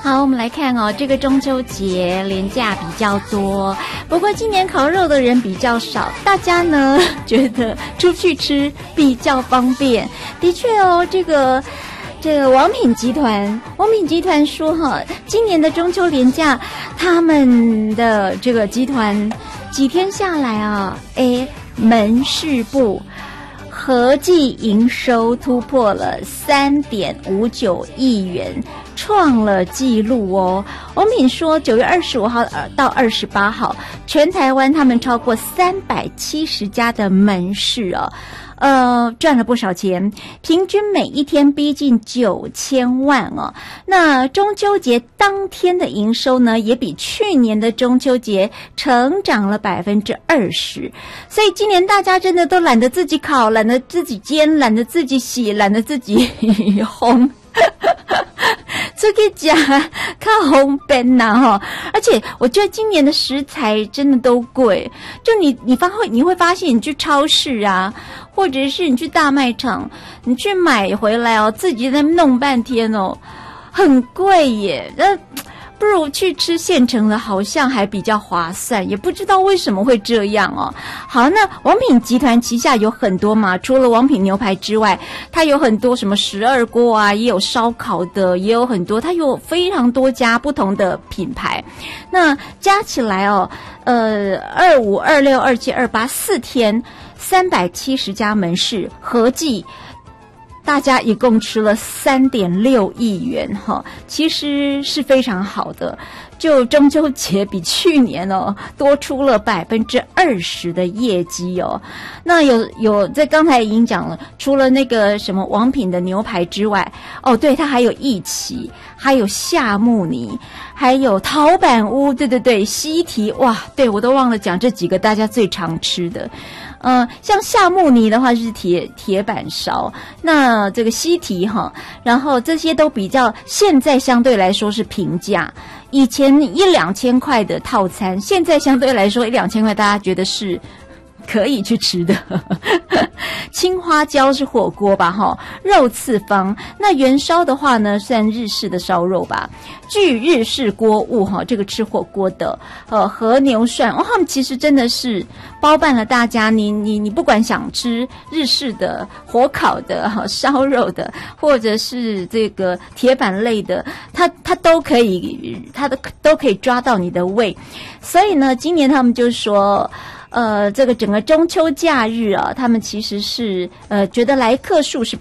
好，我们来看哦，这个中秋节连假比较多，不过今年烤肉的人比较少，大家呢觉得出去吃比较方便。的确哦，这个王品集团说哈，今年的中秋连假，他们的这个集团几天下来啊，门市部合计营收突破了3.59亿元，创了纪录哦。王品说9月25号到28号，全台湾他们超过370家的门市哦，赚了不少钱，平均每一天逼近9000万哦。那中秋节当天的营收呢，也比去年的中秋节成长了20%。所以今年大家真的都懒得自己烤，懒得自己煎，懒得自己洗，懒得自己烘。出去吃较方便呐哈，而且我觉得今年的食材真的都贵，就你会发现，你去超市啊，或者是你去大卖场，你去买回来哦，自己在那弄半天哦，很贵耶。那不如去吃现成的，好像还比较划算，也不知道为什么会这样哦。好，那王品集团旗下有很多嘛，除了王品牛排之外，它有很多什么12锅啊，也有烧烤的，也有很多，它有非常多家不同的品牌。那加起来哦，25、26、27、28 4天370家门市，合计大家一共吃了3.6亿元哈，其实是非常好的。就中秋节比去年哦多出了20%的业绩哦。那有在刚才已经讲了，除了那个什么王品的牛排之外，哦对，它还有一起，还有夏目尼，还有陶板屋，对，西提，哇，对我都忘了讲这几个大家最常吃的。像夏目尼的话是铁板烧，那这个西提哈，然后这些都比较现在相对来说是平价，以前1-2千块的套餐，现在相对来说1-2千块大家觉得是可以去吃的。青花椒是火锅吧哈，肉次方。那元烧的话呢，算日式的烧肉吧，具日式锅物哈，这个吃火锅的和牛涮哦，他们其实真的是包办了大家，你不管想吃日式的、火烤的、烧肉的，或者是这个铁板类的，它都可以抓到你的胃。所以呢，今年他们就说。这个整个中秋假日啊，他们其实是觉得来客数是